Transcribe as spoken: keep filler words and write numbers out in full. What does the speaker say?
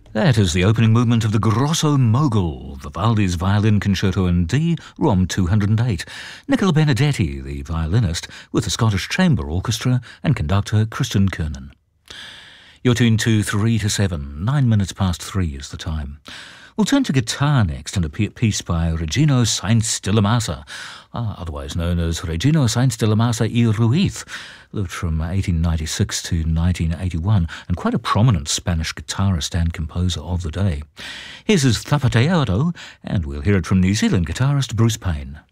That is the opening movement of the Grosso Mogul, Vivaldi's Violin Concerto in D, ROM two hundred eight. Nicola Benedetti, the violinist, with the Scottish Chamber Orchestra and conductor Christian Kernan. You're tuned to three to seven, nine minutes past three is the time. We'll turn to guitar next and a piece by Regino Sainz de la Maza, uh, otherwise known as Regino Sainz de la Maza y Ruiz, lived from eighteen ninety-six to nineteen eighty-one, and quite a prominent Spanish guitarist and composer of the day. Here's his Zapateado, and we'll hear it from New Zealand guitarist Bruce Payne.